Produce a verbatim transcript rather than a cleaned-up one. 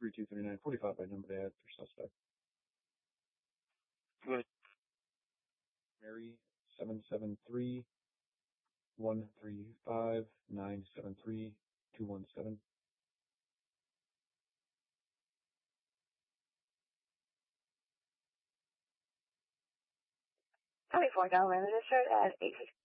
three two three nine four five by number to add for suspect. Good. Mary seven seven three one three five nine seven three two one seven. twenty-four Delaware registered at eight fifty.